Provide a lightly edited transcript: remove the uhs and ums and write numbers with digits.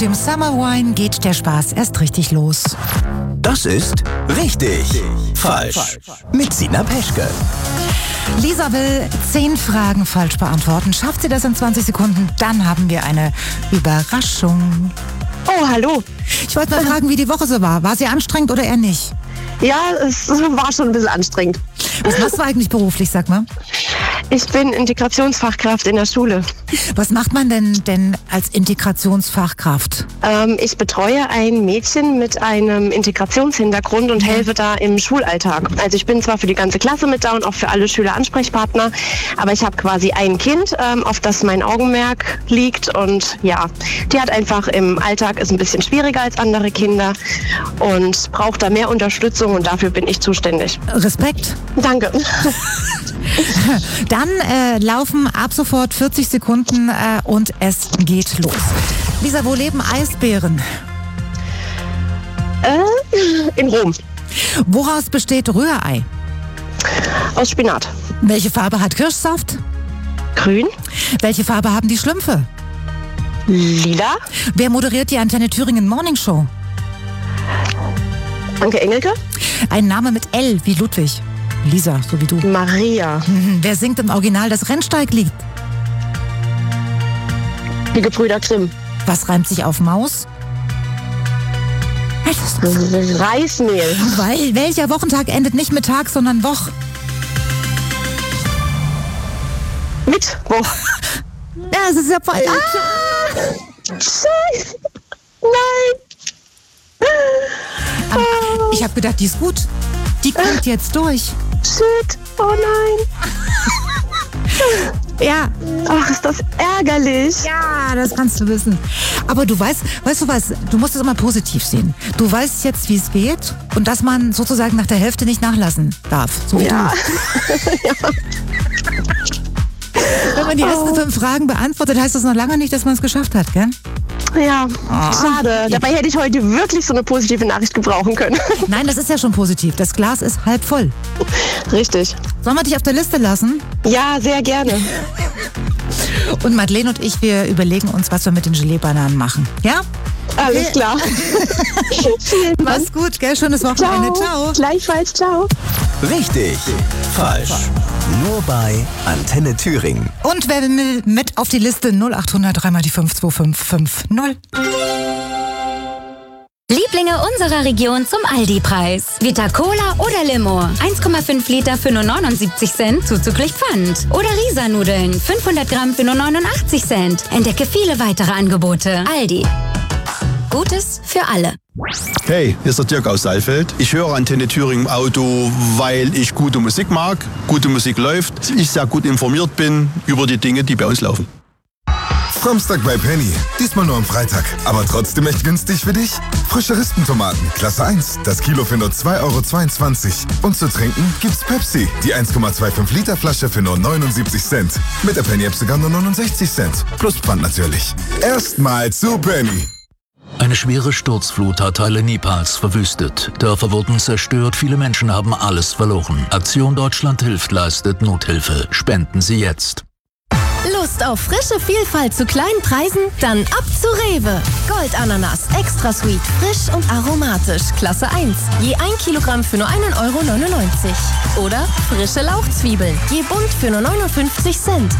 dem Summer Wine geht der Spaß erst richtig los. Das ist richtig falsch. Mit Sina Peschke. Lisa will 10 Fragen falsch beantworten. Schafft sie das in 20 Sekunden, dann haben wir eine Überraschung. Oh, hallo. Ich wollte mal fragen, wie die Woche so war. War sie anstrengend oder eher nicht? Ja, es war schon ein bisschen anstrengend. Was machst du eigentlich beruflich, sag mal? Ich bin Integrationsfachkraft in der Schule. Was macht man denn als Integrationsfachkraft? Ich betreue ein Mädchen mit einem Integrationshintergrund und helfe da im Schulalltag. Also ich bin zwar für die ganze Klasse mit da und auch für alle Schüler Ansprechpartner, aber ich habe quasi ein Kind, auf das mein Augenmerk liegt und ja, die hat einfach im Alltag ist ein bisschen schwieriger als andere Kinder und braucht da mehr Unterstützung und dafür bin ich zuständig. Respekt. Danke. Dann laufen ab sofort 40 Sekunden und es geht los. Lisa, wo leben Eisbären? In Rom. Woraus besteht Rührei? Aus Spinat. Welche Farbe hat Kirschsaft? Grün. Welche Farbe haben die Schlümpfe? Lila. Wer moderiert die Antenne Thüringen Morning Show? Anke Engelke. Ein Name mit L wie Ludwig. Lisa, so wie du. Maria. Wer singt im Original das Rennsteiglied? Die Gebrüder Grimm. Was reimt sich auf Maus? Reismehl. Weil welcher Wochentag endet nicht mit Tag, sondern Woch? Mittwoch. Ja, es ist ja voll. Scheiße. Nein. Ich habe gedacht, die ist gut. Die kommt jetzt durch. Shit. Oh nein. Ja. Ach, ist das ärgerlich. Ja, das kannst du wissen. Aber du weißt du was, du musst es immer positiv sehen. Du weißt jetzt, wie es geht und dass man sozusagen nach der Hälfte nicht nachlassen darf. So wie Ja. du. Wenn man die ersten 5 Fragen beantwortet, heißt das noch lange nicht, dass man es geschafft hat, gell? Ja, schade. Dabei hätte ich heute wirklich so eine positive Nachricht gebrauchen können. Nein, das ist ja schon positiv. Das Glas ist halb voll. Richtig. Sollen wir dich auf der Liste lassen? Ja, sehr gerne. Und Madeleine und ich, wir überlegen uns, was wir mit den Gelee-Bananen machen. Ja? Alles klar. Vielen Dank. Mach's gut, gell? Schönes Wochenende. Ciao. Gleichfalls, ciao. Richtig falsch. Nur bei Antenne Thüringen. Und wer will mit auf die Liste 0800 3 mal die 52550. Lieblinge unserer Region zum Aldi-Preis. Vita Cola oder Limo. 1,5 Liter für nur 79 Cent, zuzüglich Pfand. Oder Risa-Nudeln, 500 Gramm für nur 89 Cent. Entdecke viele weitere Angebote. Aldi. Gutes für alle. Hey, hier ist der Dirk aus Saalfeld. Ich höre Antenne Thüringen im Auto, weil ich gute Musik mag, gute Musik läuft, ich sehr gut informiert bin über die Dinge, die bei uns laufen. Samstag bei Penny. Diesmal nur am Freitag. Aber trotzdem echt günstig für dich? Frische Rispentomaten, Klasse 1. Das Kilo für nur 2,22 €. Und zu trinken gibt's Pepsi. Die 1,25 Liter Flasche für nur 79 Cent. Mit der Penny-App sogar nur 69 Cent. Plus Pfand natürlich. Erstmal zu Penny. Eine schwere Sturzflut hat Teile Nepals verwüstet. Dörfer wurden zerstört, viele Menschen haben alles verloren. Aktion Deutschland hilft leistet Nothilfe. Spenden Sie jetzt. Lust auf frische Vielfalt zu kleinen Preisen? Dann ab zu Rewe. Goldananas, extra sweet, frisch und aromatisch, Klasse 1. Je 1 Kilogramm für nur 1,99 € Oder frische Lauchzwiebeln, je bunt für nur 59 Cent.